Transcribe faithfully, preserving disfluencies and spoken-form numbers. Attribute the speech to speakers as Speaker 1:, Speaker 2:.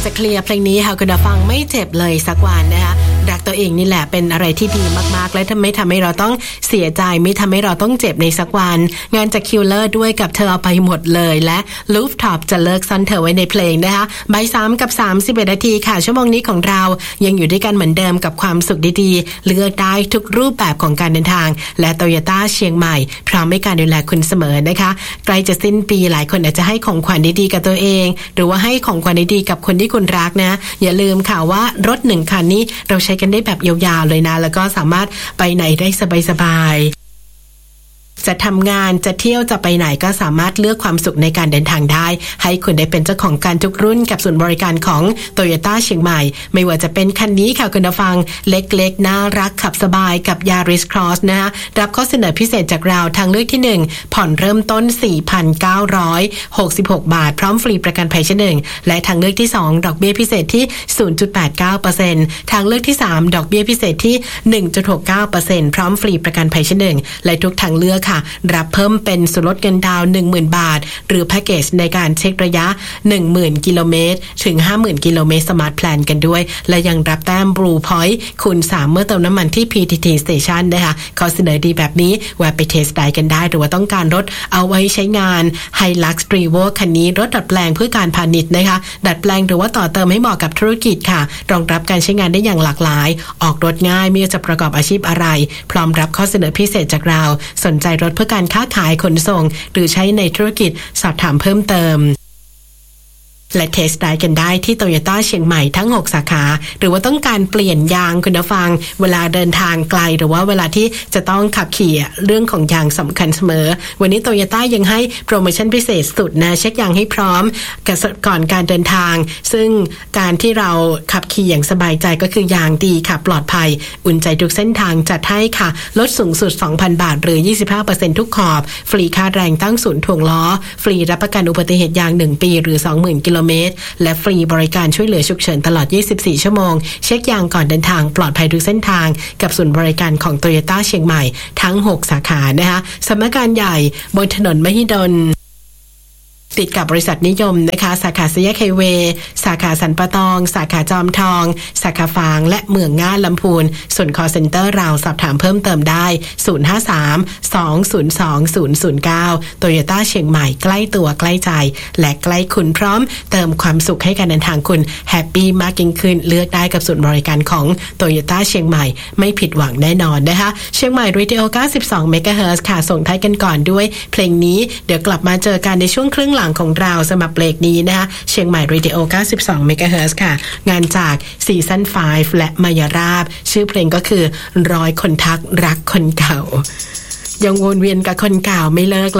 Speaker 1: จะเคลียร์เพลงนี้ค่ะคุณผู้ฟังไม่เจ็บเลยสักวันนะคะรักตัวเองนี่แหละเป็นอะไรที่ดีมากๆและไม่ทำให้เราต้องเสียใจไม่ทำให้เราต้องเจ็บในสักวันงานจากคิลเลอร์ด้วยกับเธอเอาไปหมดเลยและลูฟท็อปจะเลิกซ่อนเธอไว้ในเพลงนะคะบ่ายสามกับสามสิบเอ็ดนาทีค่ะชั่วโมงนี้ของเรายังอยู่ด้วยกันเหมือนเดิมกับความสุขดีๆเลือกได้ทุกรูปแบบของการเดินทางและโตโยต้าเชียงใหม่พร้อมให้การดูแลคุณเสมอนะคะใกล้จะสิ้นปีหลายคนอาจจะให้ของขวัญดีๆกับตัวเองหรือว่าให้ของขวัญดีๆกับคนที่คุณรักนะอย่าลืมค่ะว่ารถหนึ่งคันนี้เราใช้กันได้แบบยาวๆเลยนะแล้วก็สามารถไปไหนได้สบายๆจะทำงานจะเที่ยวจะไปไหนก็สามารถเลือกความสุขในการเดินทางได้ให้คุณได้เป็นเจ้าของการทุกรุ่นกับศูนย์บริการของ Toyota เชียงใหม่ไม่ว่าจะเป็นคันนี้ค่ะคุณผู้ฟังเล็กๆน่ารักขับสบายกับ Yaris Cross นะคะรับข้อเสนอพิเศษจากเราทางเลือกที่หนึ่งผ่อนเริ่มต้น สี่พันเก้าร้อยหกสิบหก บาทพร้อมฟรีประกันภัยชั้นหนึ่งและทางเลือกที่สองดอกเบี้ยพิเศษที่ ศูนย์จุดแปดเก้าเปอร์เซ็นต์ ทางเลือกที่สามดอกเบี้ยพิเศษที่ หนึ่งจุดหกเก้าเปอร์เซ็นต์ พร้อมฟรีประกันภัยชั้นหนึ่งและทุกทางเลือกค่ะรับเพิ่มเป็นส่วนลดเงินดาวน์ หนึ่งหมื่น บาทหรือแพ็กเกจในการเช็คระยะ หนึ่งหมื่น กิโลเมตรถึง ห้าหมื่น กิโลเมตรสมาร์ทแพลนกันด้วยและยังรับแต้ม Blue Point คูณสามเมื่อเติมน้ำมันที่ พี ที ที Station นะคะข้อเสนอดีแบบนี้แวะไปเทสได้กันได้หรือว่าต้องการรถเอาไว้ใช้งาน Hilux Revo คันนี้รถดัดแปลงเพื่อการพาณิชย์นะคะดัดแปลงหรือว่าต่อเติมให้เหมาะกับธุรกิจค่ะรองรับการใช้งานได้อย่างหลากหลายออกรถง่ายไม่ว่าจะประกอบอาชีพอะไรพร้อมรับข้อเสนอพิเศษจากเราสนใจรถเพื่อการค้าขายขนส่งหรือใช้ในธุรกิจสอบถามเพิ่มเติมและเทสได้กันได้ที่โตโยต้าเชียงใหม่ทั้งหกสาขาหรือว่าต้องการเปลี่ยนยางคุณผู้ฟังเวลาเดินทางไกลหรือว่าเวลาที่จะต้องขับขี่เรื่องของยางสำคัญเสมอวันนี้โตโยต้ายังให้โปรโมชั่นพิเศษสุดนะเช็คยางให้พร้อมก่อนการเดินทางซึ่งการที่เราขับขี่อย่างสบายใจก็คือยางดีค่ะปลอดภัยอุ่นใจทุกเส้นทางจัดให้ค่ะลดสูงสุด สองพัน บาทหรือ ยี่สิบห้าเปอร์เซ็นต์ ทุกขอบฟรีค่าแรงตั้งศูนย์ถ่วงล้อฟรีรับประกันอุบัติเหตุยางหนึ่งปีหรือ สองหมื่น กิโลเมตรและฟรีบริการช่วยเหลือฉุกเฉินตลอดยี่สิบสี่ชั่วโมงเช็คยางก่อนเดินทางปลอดภัยทุกเส้นทางกับศูนย์บริการของ Toyota เชียงใหม่ทั้งหกสาขานะคะสำนักงานใหญ่บนถนนมหิดลติดกับบริษัทนิยมนะคะสาขาสี่แยกไฮเวย์สาขาสันปะตองสาขาจอมทองสาขาฝางและเมืองง่านลำพูนส่วน call center เราสอบถามเพิ่มเติมได้ศูนย์ ห้า สาม สอง ศูนย์ สอง ศูนย์ ศูนย์ เก้า Toyota เชียงใหม่ใกล้ตัวใกล้ใจและใกล้คุณพร้อมเติมความสุขให้การเดินทางคุณแฮปปี้มากยิ่งขึ้นเลือกได้กับศูนย์บริการของ Toyota เชียงใหม่ไม่ผิดหวังแน่นอนนะคะเชียงใหม่ Radio เก้าสิบสอง เมกะเฮิรตซ์ ค่ะส่งท้ายกันก่อนด้วยเพลงนี้เดี๋ยวกลับมาเจอกันในช่วงครึ่งหลังของเราสำหรับเบรกนี้นะคะเชียงใหม่ Radio เก้าสิบสอง เมกะเฮิรตซ์ ค่ะงานจากซีซั่นห้าและมายาราบชื่อเพลงก็คือร้อยคนทักรักคนเก่ายังวนเวียนกับคนเก่าไม่เลิกเลย